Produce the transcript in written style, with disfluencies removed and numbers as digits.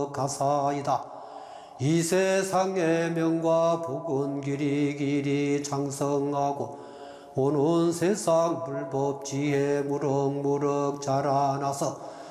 거룩하사이다. 이 세상의 명과 복은 길이 장성하고 오는 세상 불법 지혜 무럭무럭 자라나서